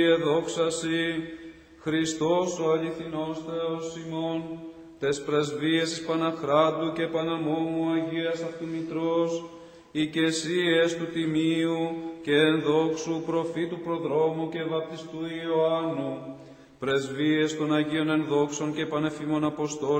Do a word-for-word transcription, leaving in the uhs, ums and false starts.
Εδόξαση, Χριστός ο αληθινός Θεός ημών, τες πρεσβείες της Παναχράντου και Παναμόμου Αγίας αυτού Μητρός, οικεσίες του Τιμίου και ενδόξου προφήτου Προδρόμου και βαπτιστού Ιωάννου, πρεσβείες των Αγίων ενδόξων και πανεφήμων Αποστόλων,